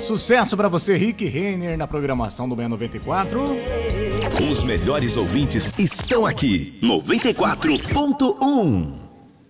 Sucesso pra você, Rick Renner, na programação do Manhã 94. Os melhores ouvintes estão aqui. 94.1.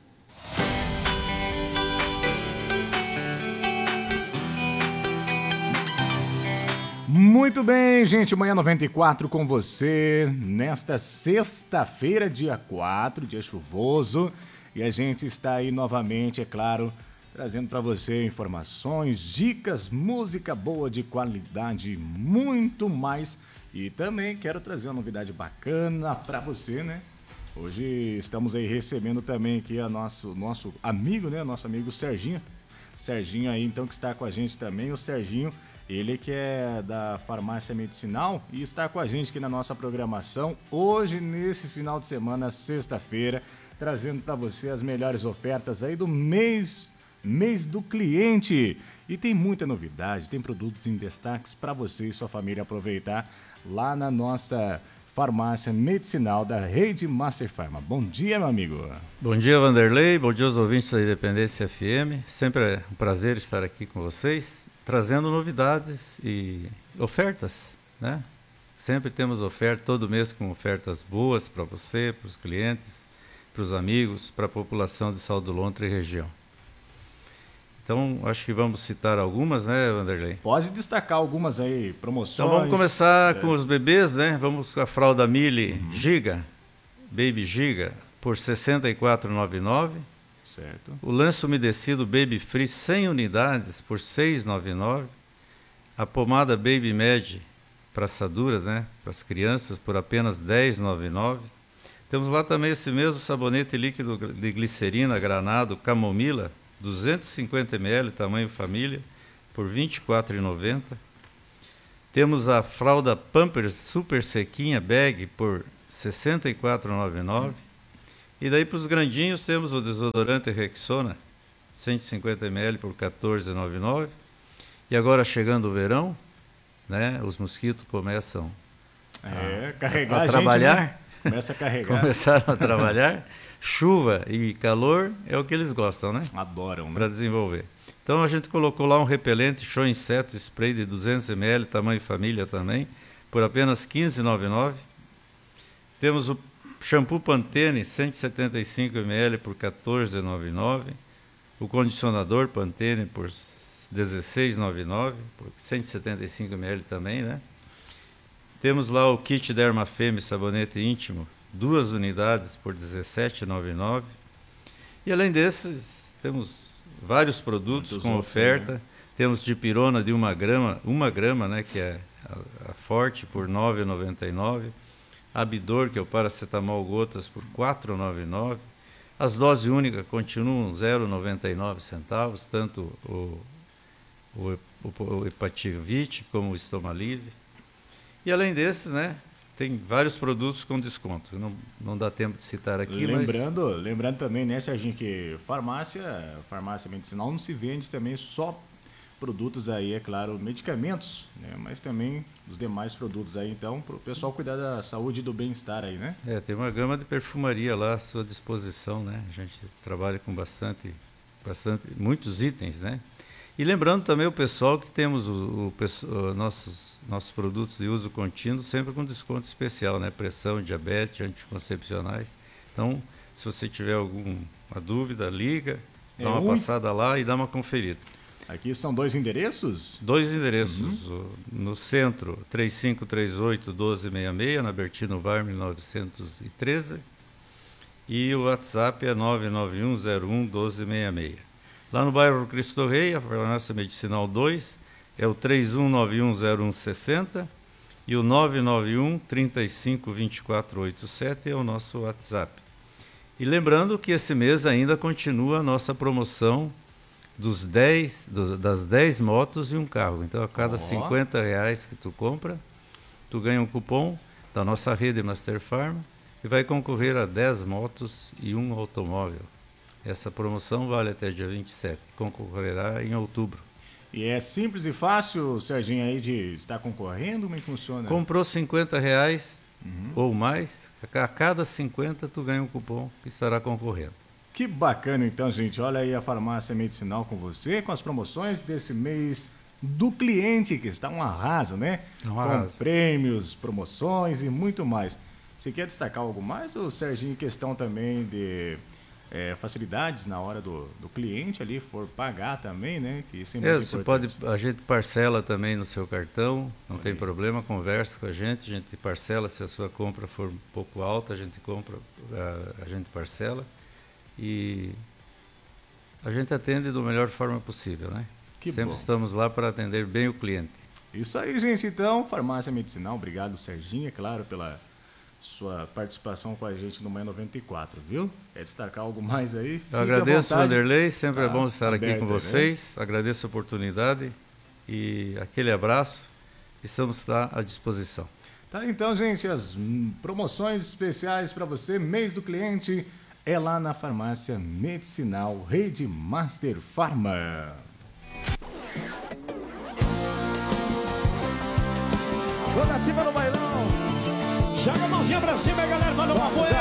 Muito bem, gente, Manhã 94 com você nesta sexta-feira, dia 4, dia chuvoso, e a gente está aí novamente, é claro, trazendo para você informações, dicas, música boa de qualidade, muito mais, e também quero trazer uma novidade bacana para você, né? Hoje estamos aí recebendo também aqui a nosso amigo, né? Nosso amigo Serginho. Serginho aí, então, que está com a gente também. O Serginho, ele que é da Farmácia Medicinal e está com a gente aqui na nossa programação hoje, nesse final de semana, sexta-feira, trazendo para você as melhores ofertas aí do mês do cliente. E tem muita novidade, tem produtos em destaques para você e sua família aproveitar lá na nossa Farmácia Medicinal da Rede Master Pharma. Bom dia, meu amigo. Bom dia, Vanderlei. Bom dia aos ouvintes da Independência FM. Sempre é um prazer estar aqui com vocês, trazendo novidades e ofertas, né? Sempre temos oferta, todo mês com ofertas boas para você, para os clientes, para os amigos, para a população de Salto do Lontra e região. Então, acho que vamos citar algumas, né, Vanderlei? Pode destacar algumas aí, promoções. Então, vamos começar com os bebês, né? Vamos com a fralda Mili Giga, Baby Giga, por R$ 64,99. Certo. O lenço umedecido Baby Free 100 unidades por R$ 6,99. A pomada Baby Med para assaduras, né, para as crianças, por apenas R$ 10,99. Temos lá também esse mesmo sabonete líquido de glicerina granado Camomila, 250 ml, tamanho família, por R$ 24,90. Temos a fralda Pampers super sequinha bag por R$ 64,99. E daí para os grandinhos temos o desodorante Rexona, 150 ml por R$ 14,99. E agora chegando o verão, né, os mosquitos começam carregar a trabalhar. Gente, né? Começa a carregar. Começaram a trabalhar. Chuva e calor é o que eles gostam, né? Adoram, né? Para desenvolver. Então a gente colocou lá um repelente show inseto spray de 200 ml, tamanho família também, por apenas R$ 15,99. Temos o shampoo Pantene 175 ml por R$ 14,99. O condicionador Pantene por R$ 16,99, por 175 ml também, né? Temos lá o kit Dermafeme sabonete íntimo, 2 unidades por R$ 17,99. E além desses, temos vários produtos muitos com outros, oferta. né? Temos dipirona de 1 grama, né, que é a forte, por R$ 9,99. Abidor, que é o paracetamol gotas, por R$ 4,99. As doses únicas continuam 0,99 centavos, tanto o Hepativite como o Estomalive. E além desses, né, tem vários produtos com desconto. Não dá tempo de citar aqui, Lembrando também, né, Serginho, que farmácia medicinal não se vende também só produtos aí, é claro, medicamentos, né, mas também os demais produtos aí, então, para o pessoal cuidar da saúde e do bem-estar aí, né? Tem uma gama de perfumaria lá à sua disposição, né? A gente trabalha com muitos itens, né? E lembrando também o pessoal que temos nossos produtos de uso contínuo sempre com desconto especial, né? Pressão, diabetes, anticoncepcionais. Então, se você tiver alguma dúvida, liga, dá uma passada lá e dá uma conferida. Aqui são 2 endereços? 2 endereços. No centro, 3538-1266, na Bertino Varme 913. E o WhatsApp é 99101-1266. Lá no bairro Cristo Rei, a Farmácia Medicinal 2, é o 31910160 e o 991-352487 é o nosso WhatsApp. E lembrando que esse mês ainda continua a nossa promoção das 10 motos e um carro. Então, a cada R$50 que tu compra, tu ganha um cupom da nossa rede Master Pharma e vai concorrer a 10 motos e um automóvel. Essa promoção vale até dia 27, concorrerá em outubro. E é simples e fácil, Serginho, aí de estar concorrendo? Como é que funciona? Comprou R$50 ou mais, a cada 50 tu ganha um cupom que estará concorrendo. Que bacana então, gente. Olha aí a Farmácia Medicinal com você, com as promoções desse mês do cliente, que está um arraso, né? Com prêmios, promoções e muito mais. Você quer destacar algo mais, ou Serginho, questão também de facilidades na hora do cliente ali for pagar também, né? Que isso é muito importante. A gente parcela também no seu cartão, não tem problema, conversa com a gente parcela, se a sua compra for um pouco alta, a gente parcela e a gente atende da melhor forma possível, né? Sempre estamos lá para atender bem o cliente. Isso aí, gente. Então, Farmácia Medicinal, obrigado, Serginho, é claro, pela sua participação com a gente no Manhã 94, viu? Quer destacar algo mais aí? Eu agradeço, Vanderlei, sempre é bom estar aqui com vocês, né? Agradeço a oportunidade e aquele abraço, estamos lá à disposição. Tá, então, gente, as promoções especiais para você, mês do cliente, é lá na Farmácia Medicinal Rede Master Farma. Vou pra cima no bailão. Joga a mãozinha pra cima, galera, manda uma apoio.